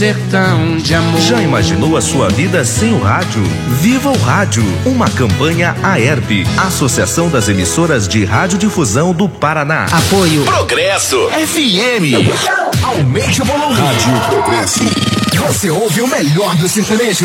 Sertão de amor. Já imaginou a sua vida sem o rádio? Viva o Rádio, uma campanha AERP, Associação das Emissoras de Radiodifusão do Paraná. Apoio Progresso FM. Aumente o volume. Rádio Progresso. Você ouve o melhor do sertanejo.